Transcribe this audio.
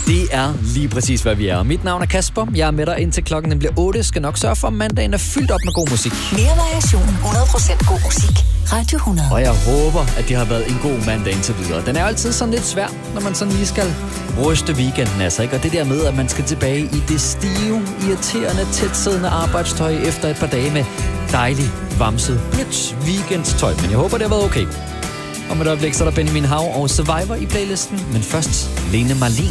Det er lige præcis, hvad vi er. Mit navn er Kasper. Jeg er med dig indtil klokken bliver 8. Skal nok sørge for, at mandagen er fyldt op med god musik. Mere variation, 100% god musik. Radio 100. Og jeg håber, at det har været en god mandag indtil videre. Den er jo altid sådan lidt svær, når man sådan lige skal ryste weekenden altså, ikke? Og det der med, at man skal tilbage i det stive, irriterende, tætsiddende arbejdstøj efter et par dage med dejligt, vamset, blødt weekendstøj. Men jeg håber, det har været okay. Om et øjeblik, så er der Benjamin Hav og Survivor i playlisten. Men først Lene Marlin.